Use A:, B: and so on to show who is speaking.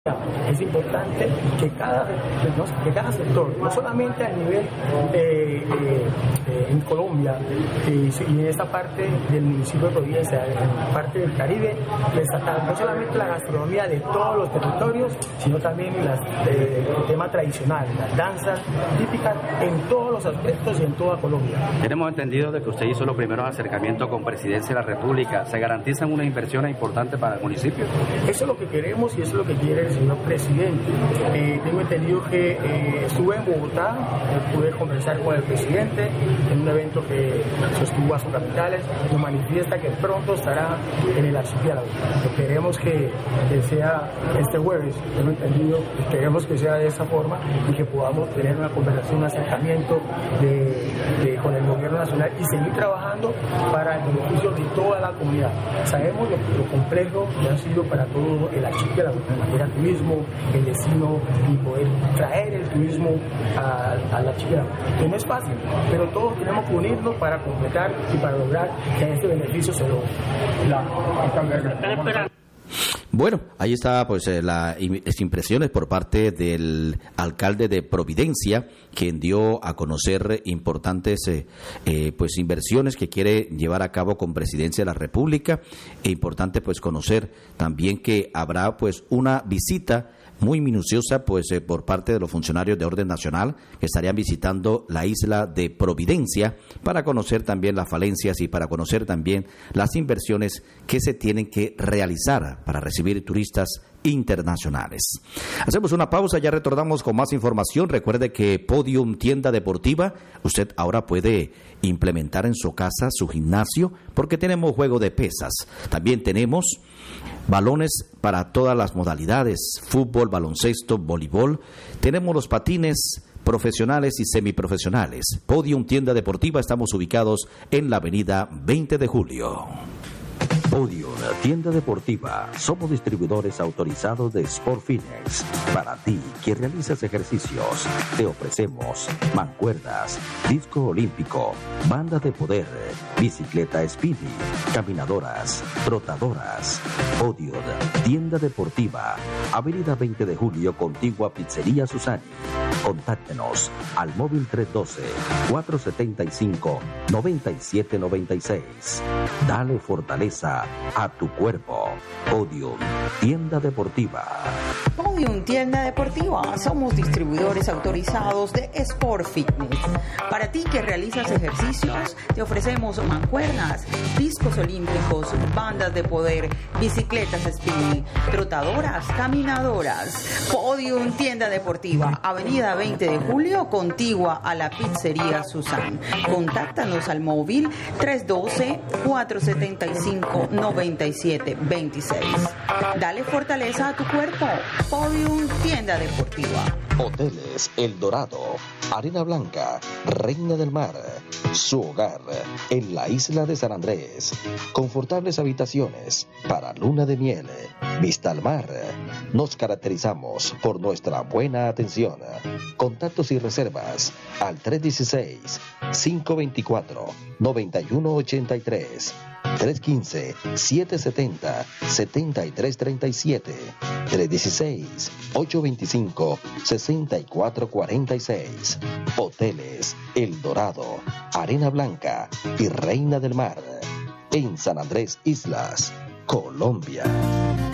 A: Es importante que cada sector, no solamente a nivel en Colombia y en esta parte del municipio de Providencia, en parte del Caribe, destacar no solamente la gastronomía de todos los territorios, sino también el tema tradicional, las danzas típicas en todos los aspectos y en toda Colombia.
B: Tenemos entendido de que usted hizo los primeros acercamientos con Presidencia de la República. ¿Se garantizan unas inversiones importantes para el municipio?
A: Eso es lo que queremos y eso es lo que quiere el señor presidente. Tengo entendido que estuve en Bogotá, pude conversar con el presidente en un evento que sostuvo a sus capitales, nos manifiesta que pronto estará en el archipiélago. Queremos que sea este jueves, tengo entendido, queremos que sea de esa forma y que podamos tener una conversación, un acercamiento con el gobierno nacional y seguir trabajando para el beneficio de toda la comunidad. Sabemos lo complejo que ha sido para todo el archipiélago, en materia de turismo, el destino y poder traer el turismo al archipiélago. Que no es fácil, pero todos tenemos que unirnos para completar y para lograr que este beneficio se logre.
C: Bueno, ahí está pues las impresiones por parte del alcalde de Providencia, quien dio a conocer importantes pues inversiones que quiere llevar a cabo con Presidencia de la República. E importante pues conocer también que habrá pues una visita muy minuciosa pues por parte de los funcionarios de orden nacional que estarían visitando la isla de Providencia para conocer también las falencias y para conocer también las inversiones que se tienen que realizar para recibir turistas internacionales. Hacemos una pausa, ya retornamos con más información. Recuerde que Podium Tienda Deportiva, usted ahora puede implementar en su casa su gimnasio porque tenemos juego de pesas. También tenemos balones para todas las modalidades, fútbol, baloncesto, voleibol. Tenemos los patines profesionales y semiprofesionales. Podium Tienda Deportiva, estamos ubicados en la avenida 20 de Julio.
D: Podium Tienda Deportiva. Somos distribuidores autorizados de Sport Fitness. Para ti que realizas ejercicios, te ofrecemos mancuernas, disco olímpico, banda de poder, bicicleta spinning, caminadoras, trotadoras. Podium Tienda Deportiva. Avenida 20 de Julio, contigua a Pizzería Susani. Contáctenos al móvil 312-475-9796. Dale fortaleza a tu cuerpo. Podium Tienda Deportiva.
E: Podium Tienda Deportiva. Somos distribuidores autorizados de Sport Fitness. Para ti que realizas ejercicios, te ofrecemos mancuernas, discos olímpicos, bandas de poder, bicicletas spinning, trotadoras, caminadoras. Podium Tienda Deportiva. Avenida 20 de Julio, contigua a la Pizzería Susan. Contáctanos al móvil 312-475-9726. Dale fortaleza a tu cuerpo. Podium Tienda Deportiva.
D: Hoteles El Dorado, Arena Blanca, Reina del Mar. Su hogar en la isla de San Andrés. Confortables habitaciones para luna de miel. Vista al mar. Nos caracterizamos por nuestra buena atención. Contactos y reservas al 316-524-9183. 315-770-7337. 316-825-6446. Hoteles El Dorado, Arena Blanca y Reina del Mar. En San Andrés Islas, Colombia.